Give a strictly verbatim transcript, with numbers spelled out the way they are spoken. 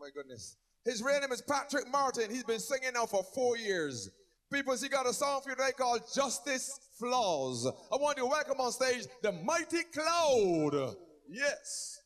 my goodness. His real name is Patrick Martin. He's been singing now for four years. People, he got a song for you today called Justice Flaws. I want you to welcome on stage the Mighty Cloud. Yes.